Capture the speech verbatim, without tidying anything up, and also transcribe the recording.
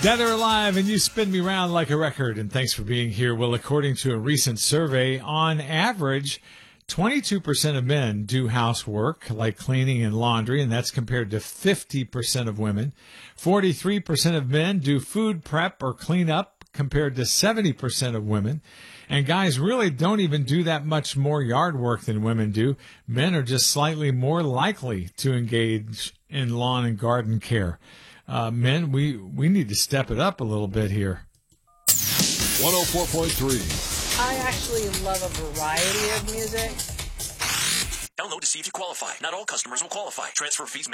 Dead or Alive, and you spin me round like a record. And thanks for being here. Well, according to a recent survey, on average, twenty-two percent of men do housework like cleaning and laundry, and that's compared to fifty percent of women. forty-three percent of men do food prep or clean up compared to seventy percent of women. And guys really don't even do that much more yard work than women do. Men are just slightly more likely to engage in lawn and garden care. Uh, men, we, we need to step it up a little bit here. one oh four point three. I actually love a variety of music. Download to see if you qualify. Not all customers will qualify. Transfer fees may